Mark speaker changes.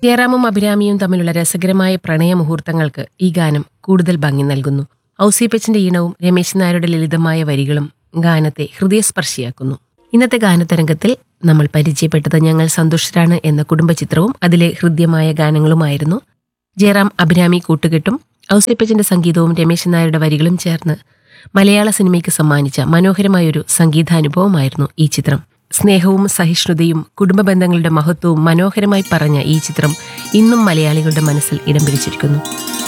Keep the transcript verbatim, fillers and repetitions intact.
Speaker 1: ജയറാമും അഭിരാമിയും തമ്മിലുള്ള രസകരമായ പ്രണയമുഹൂർത്തങ്ങൾക്ക് ഈ ഗാനം കൂടുതൽ ഭംഗി നൽകുന്നു. ഔസേപ്പച്ചന്റെ ഈണവും രമേശ് നായരുടെ ലളിതമായ വരികളും ഗാനത്തെ ഹൃദയസ്പർശിയാക്കുന്നു. ഇന്നത്തെ ഗാനതരംഗത്തിൽ നമ്മൾ പരിചയപ്പെട്ടത് ഞങ്ങൾ സന്തുഷ്ടരാണ് എന്ന കുടുംബചിത്രവും അതിലെ ഹൃദ്യമായ ഗാനങ്ങളുമായിരുന്നു. ജയറാം അഭിരാമി കൂട്ടുകെട്ടും ഔസേപ്പച്ചന്റെ സംഗീതവും രമേശ് നായരുടെ വരികളും ചേർന്ന് മലയാള സിനിമയ്ക്ക് സമ്മാനിച്ച മനോഹരമായൊരു സംഗീതാനുഭവമായിരുന്നു ഈ ചിത്രം. സ്നേഹവും സഹിഷ്ണുതയും കുടുംബ ബന്ധങ്ങളുടെ മഹത്വവും മനോഹരമായി പറഞ്ഞ ഈ ചിത്രം ഇന്നും മലയാളികളുടെ മനസ്സിൽ ഇടം പിടിച്ചിരിക്കുന്നു.